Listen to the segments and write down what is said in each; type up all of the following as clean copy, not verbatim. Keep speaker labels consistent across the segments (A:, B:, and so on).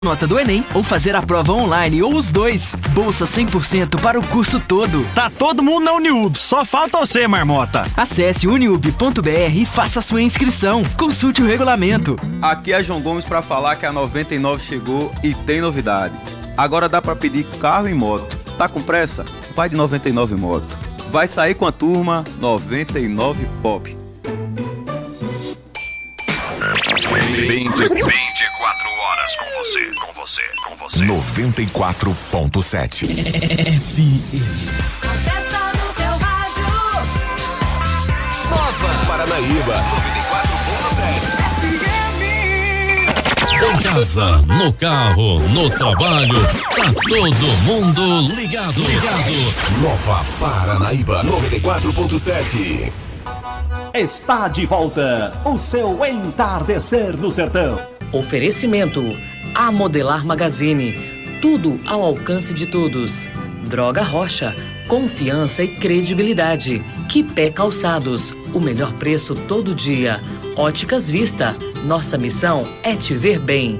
A: nota do Enem ou fazer a prova online ou os dois. Bolsa 100% para o curso todo.
B: Tá todo mundo na Uniub, só falta você, marmota.
A: Acesse uniub.br e faça sua inscrição. Consulte o regulamento.
C: Aqui é João Gomes para falar que a 99 chegou e tem novidade. Agora dá para pedir carro e moto. Tá com pressa? Vai de 99 Moto. Vai sair com a turma 99 Pop.
D: 24 horas com você. 94.7
E: FM.
D: Nova Paranaíba 94.7
E: Em casa, no carro, no trabalho, tá todo mundo ligado.
D: Nova Paranaíba 94.7.
F: Está de volta o seu Entardecer no Sertão.
G: Oferecimento A Modelar Magazine, tudo ao alcance de todos. Droga Rocha, confiança e credibilidade. Quipé Calçados, o melhor preço todo dia. Óticas Vista, nossa missão é te ver bem.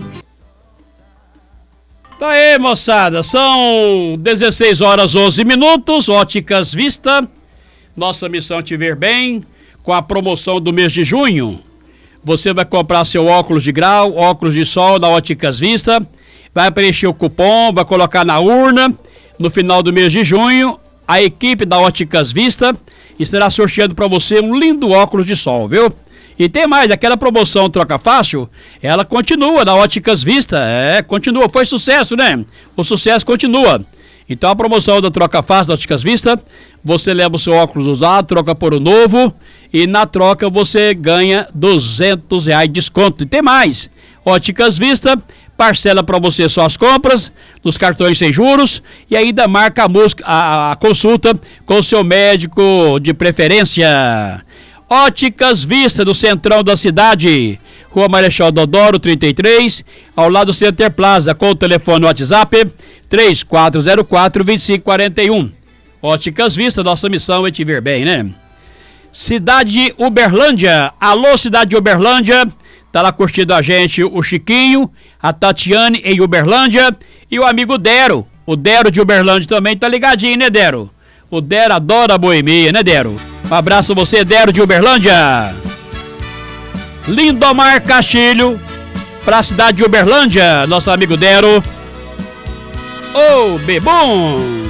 H: Tá aí, moçada, são 16 horas 11 minutos, Óticas Vista, nossa missão é te ver bem, com a promoção do mês de junho. Você vai comprar seu óculos de grau, óculos de sol da Óticas Vista, vai preencher o cupom, vai colocar na urna. No final do mês de junho, a equipe da Óticas Vista estará sorteando para você um lindo óculos de sol, viu? E tem mais, aquela promoção Troca Fácil, ela continua na Óticas Vista, continua, foi sucesso, né? O sucesso continua. Então a promoção da Troca Fácil da Óticas Vista, você leva o seu óculos usado, troca por um novo e na troca você ganha R$200 de desconto. E tem mais, Óticas Vista parcela para você suas compras nos cartões sem juros e ainda marca a consulta com o seu médico de preferência. Óticas Vista, do centrão da cidade, Rua Marechal Deodoro 33, ao lado do Center Plaza, com o telefone WhatsApp 3404-2541. Óticas Vista, nossa missão é te ver bem, né? Cidade Uberlândia, alô Cidade Uberlândia, tá lá curtindo a gente o Chiquinho, a Tatiane em Uberlândia e o amigo Dero, o Dero de Uberlândia também tá ligadinho, né, Dero? O Dero adora a boemia, né, Dero? Um abraço a você, Dero de Uberlândia. Lindomar Castilho, pra cidade de Uberlândia, nosso amigo Dero. Ô, bebum!